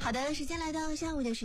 好的，时间来到下午的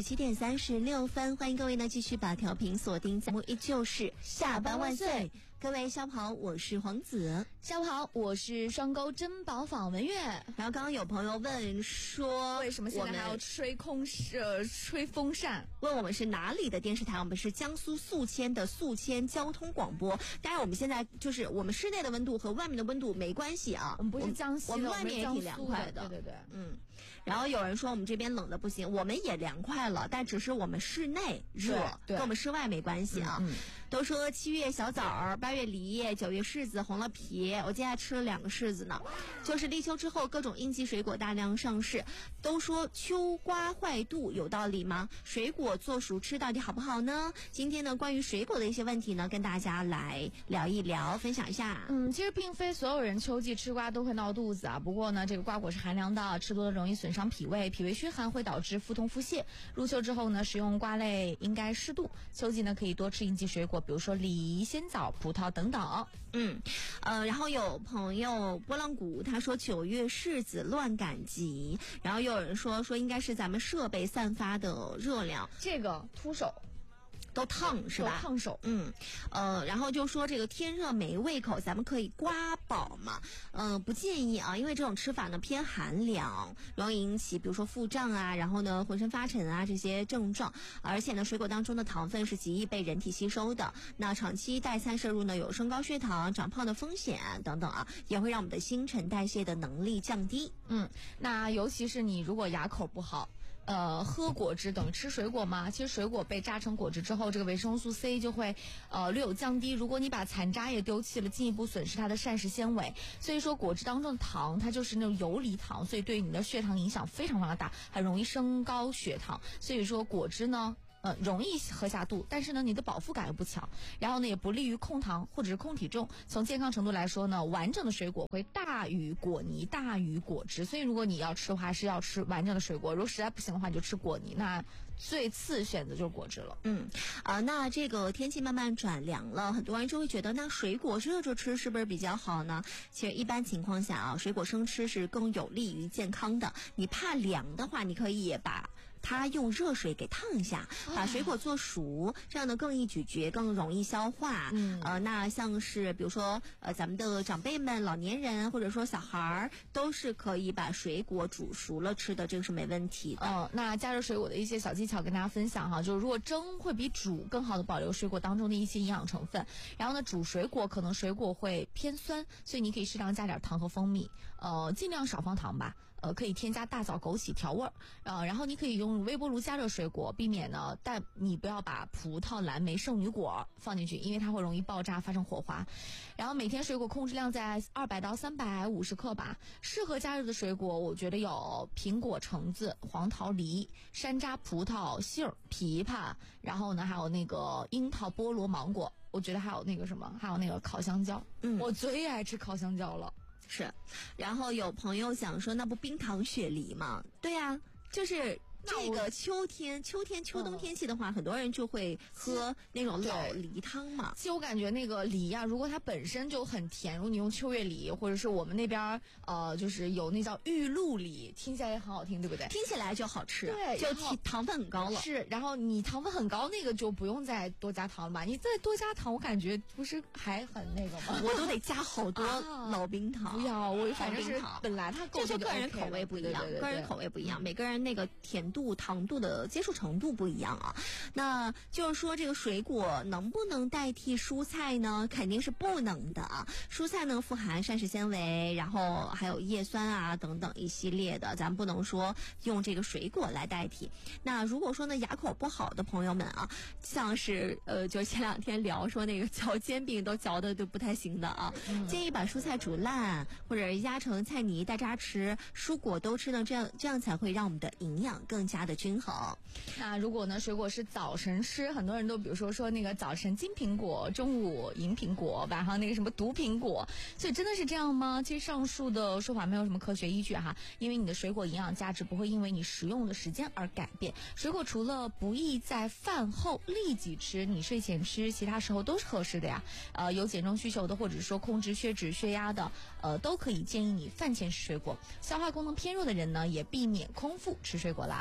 17:36，欢迎各位呢继续把调频锁定节目，依旧是下班万岁。各位下午好，我是黄子。 下午好，我是双沟珍宝坊文月。 然后刚刚有朋友问说， 为什么现在还要吹风扇？ 问我们是哪里的电视台？我们是江苏宿迁的宿迁交通广播。当然我们现在就是我们室内的温度和外面的温度没关系啊， 我们不是江西的， 我们外面也挺凉快的。 对， 然后有人说我们这边冷的不行，我们也凉快了，但只是我们室内热，跟我们室外没关系啊。都说7月小枣儿，8月梨，9月柿子红了皮。我今天还吃了2个柿子呢。就是立秋之后，各种应季水果大量上市。都说秋瓜坏肚，有道理吗？水果做熟吃到底好不好呢？今天呢，关于水果的一些问题呢，跟大家来聊一聊，分享一下。 其实并非所有人秋季吃瓜都会闹肚子啊。不过呢，这个瓜果是寒凉的，吃多了容易损伤脾胃，脾胃虚寒会导致腹痛腹泻。入秋之后呢，食用瓜类应该适度。秋季呢，可以多吃应季水果，比如说梨、鲜枣、葡萄等等。 然后有朋友波浪鼓他说9月柿子乱赶集，然后又有人说应该是咱们设备散发的热量， 这个秃手都烫是吧？ 烫手。 然后就说这个天热没胃口，咱们可以瓜饱嘛？不建议啊，因为这种吃法呢偏寒凉，容易引起比如说腹胀啊，然后呢浑身发沉啊这些症状。而且呢，水果当中的糖分是极易被人体吸收的，那长期代餐摄入呢有升高血糖、长胖的风险等等啊，也会让我们的新陈代谢的能力降低。 那尤其是你如果牙口不好。喝果汁等于吃水果吗？其实水果被榨成果汁之后，这个维生素 C 就会略有降低。如果你把残渣也丢弃了，进一步损失它的膳食纤维。所以说果汁当中的糖它就是那种游离糖，所以对你的血糖影响非常非常大，很容易升高血糖。所以说果汁呢容易喝下肚，但是呢你的饱腹感又不强，然后呢也不利于控糖或者是控体重。从健康程度来说呢，完整的水果会大于果泥，大于果汁。所以如果你要吃的话，是要吃完整的水果，如果实在不行的话你就吃果泥，那最次选择就是果汁了。 那这个天气慢慢转凉了，很多人就会觉得那水果热着吃是不是比较好呢？其实一般情况下啊，水果生吃是更有利于健康的。你怕凉的话，你可以把它用热水给烫一下，把水果做熟，这样呢更易咀嚼，更容易消化。那像是比如说咱们的长辈们、老年人或者说小孩儿，都是可以把水果煮熟了吃的，这个是没问题的。 那加热水果的一些小技巧跟大家分享哈，就是如果蒸会比煮更好的保留水果当中的一些营养成分。然后呢，煮水果可能水果会偏酸，所以你可以适当加点糖和蜂蜜，尽量少放糖吧。可以添加大枣、枸杞调味儿。然后你可以用微波炉加热水果，避免呢，但你不要把葡萄、蓝莓、圣女果放进去，因为它会容易爆炸发生火花。然后每天水果控制量在200到350克吧。适合加热的水果我觉得有苹果、橙子、黄桃、梨、山楂、葡萄、杏、枇杷，然后呢还有那个樱桃、菠萝、芒果，我觉得还有那个什么，还有那个烤香蕉。我最爱吃烤香蕉了。 是，然后有朋友想说，那不冰糖雪梨吗？对啊，就是这个秋冬天气的话，很多人就会喝那种老梨汤嘛。 其实我感觉那个梨啊，如果它本身就很甜，如果你用秋月梨，或者是我们那边就是有那叫玉露梨，听起来也很好听，对不对？ 听起来就好吃， 对， 就糖分很高了。 是，然后你糖分很高，那个就不用再多加糖了吧？你再多加糖，我感觉不是还很那个吗？ 我都得加好多老冰糖。 不要，我反正是本来它这就个人口味不一样，个人口味不一样，每个人那个甜度、糖度的接受程度不一样啊。那就是说这个水果能不能代替蔬菜呢？肯定是不能的啊。蔬菜呢富含膳食纤维，然后还有叶酸啊等等一系列的，咱不能说用这个水果来代替。那如果说呢牙口不好的朋友们啊，像是就前2天聊说那个嚼煎饼都嚼的都不太行的啊，建议把蔬菜煮烂或者压成菜泥带渣吃，蔬果都吃呢，这样才会让我们的营养更加的均衡。 那如果呢水果是早晨吃，很多人都比如说那个早晨金苹果，中午银苹果，晚上那个什么毒苹果，所以真的是这样吗？其实上述的说法没有什么科学依据哈，因为你的水果营养价值不会因为你食用的时间而改变。水果除了不宜在饭后立即吃，你睡前吃，其他时候都是合适的呀。有减重需求的，或者说控制血脂血压的，都可以建议你饭前吃水果。消化功能偏弱的人呢，也避免空腹吃水果啦。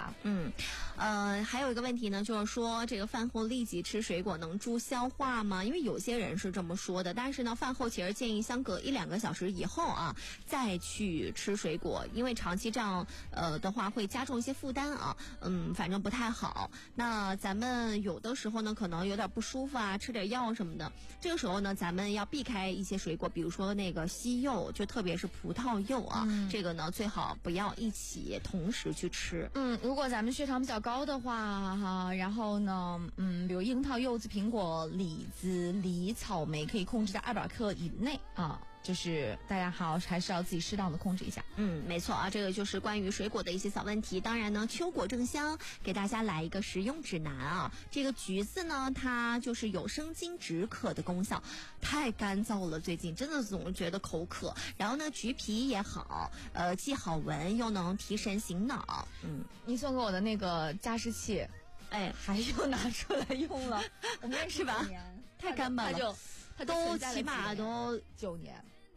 吧。 还有一个问题呢，就是说这个饭后立即吃水果能助消化吗？因为有些人是这么说的，但是呢，饭后其实建议相隔1-2个小时以后啊，再去吃水果，因为长期这样的话会加重一些负担啊，反正不太好。那咱们有的时候呢，可能有点不舒服啊，吃点药什么的，这个时候呢，咱们要避开一些水果，比如说那个西柚，就特别是葡萄柚啊，这个呢最好不要一起同时去吃。 如果咱们血糖比较高的话哈，然后呢，比如樱桃、柚子、苹果、李子、梨、草莓，可以控制在200克以内啊。就是大家还是要自己适当的控制一下。 没错啊，这个就是关于水果的一些小问题。当然呢，秋果正香，给大家来一个食用指南啊。这个橘子呢，它就是有生津止渴的功效。太干燥了，最近真的总觉得口渴。然后呢，橘皮也好，既好闻又能提神醒脑。 你送给我的那个加湿器，还又拿出来用了，我们认识吧？ 太干巴了， 它都起码都 9年、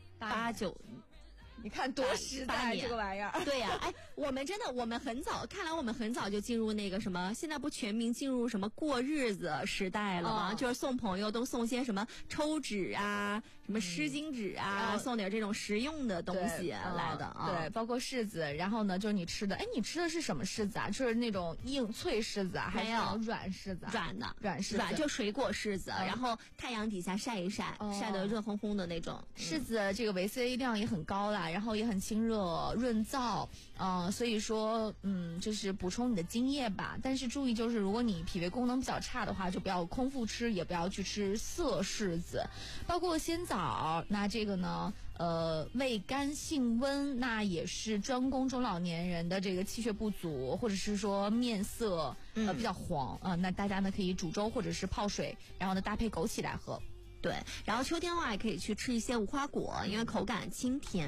8、9。 你看多实在这个玩意儿。 对呀，我们很早，看来我们很早就进入那个什么，现在不全民进入什么过日子时代了吗？就是送朋友都送些什么抽纸啊，什么湿巾纸啊，送点这种实用的东西来的啊。 对，包括柿子，然后呢，就是你吃的，你吃的是什么柿子啊？就是那种硬脆柿子啊，还是那种软柿子？软柿子， 就水果柿子，然后太阳底下晒一晒，晒得热烘烘的那种。 柿子这个维 C 量也很高啦。然后也很清热润燥，所以说就是补充你的津液吧。但是注意，就是如果你脾胃功能比较差的话，就不要空腹吃，也不要去吃涩柿子，包括鲜枣。那这个呢，味甘性温，那也是专攻中老年人的这个气血不足，或者是说面色比较黄那大家呢可以煮粥或者是泡水，然后呢搭配枸杞来喝。 对，然后秋天的话也可以去吃一些无花果，因为口感清甜。